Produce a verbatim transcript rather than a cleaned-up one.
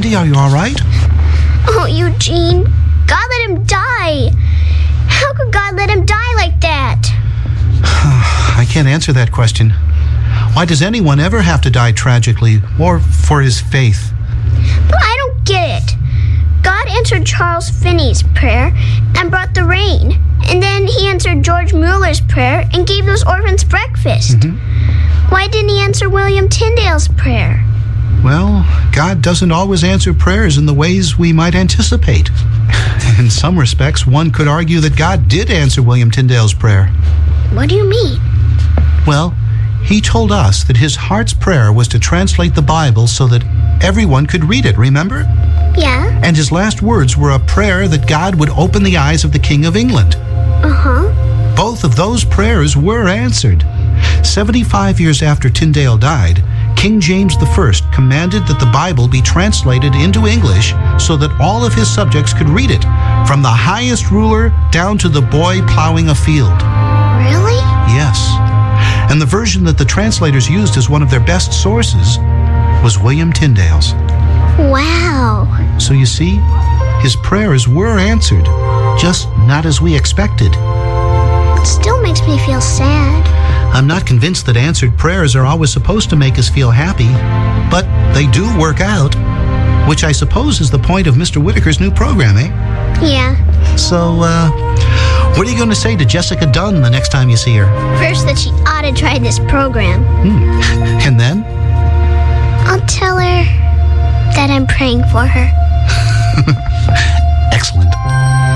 Cindy, are you all right? Oh, Eugene, God let him die. How could God let him die like that? I can't answer that question. Why does anyone ever have to die tragically or for his faith? But I don't get it. God answered Charles Finney's prayer and brought the rain. And then he answered George Mueller's prayer and gave those orphans breakfast. Mm-hmm. Why didn't he answer William Tyndale's prayer? Well, God doesn't always answer prayers in the ways we might anticipate. In some respects, one could argue that God did answer William Tyndale's prayer. What do you mean? Well, he told us that his heart's prayer was to translate the Bible so that everyone could read it, remember? Yeah. And his last words were a prayer that God would open the eyes of the King of England. Uh-huh. Both of those prayers were answered. Seventy-five years after Tyndale died, King James the First commanded that the Bible be translated into English so that all of his subjects could read it, from the highest ruler down to the boy plowing a field. Really? Yes. And the version that the translators used as one of their best sources was William Tyndale's. Wow. So you see, his prayers were answered, just not as we expected. It still makes me feel sad. I'm not convinced that answered prayers are always supposed to make us feel happy, but they do work out, which I suppose is the point of Mister Whitaker's new program, eh? Yeah. So, uh, what are you going to say to Jessica Dunn the next time you see her? First, that she ought to try this program. Hmm. And then? I'll tell her that I'm praying for her. Excellent.